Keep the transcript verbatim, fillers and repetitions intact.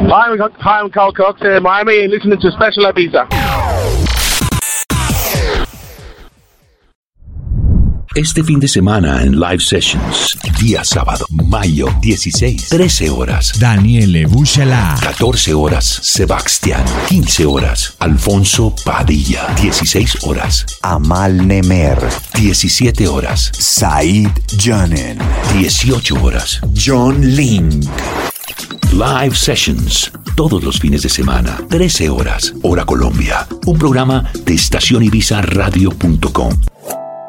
Hi, hi, I'm Carl Cox in Miami and listening to Special Ibiza. Este fin de semana en Live Sessions, día sábado, mayo dieciséis, trece horas, Daniele Buchelá. catorce horas, Sebastián, quince horas, Alfonso Padilla, dieciséis horas, Amal Nemer, diecisiete horas, Said Janen, dieciocho horas, John Link. Live Sessions, todos los fines de semana, trece horas, hora Colombia, un programa de estación ibiza radio punto com.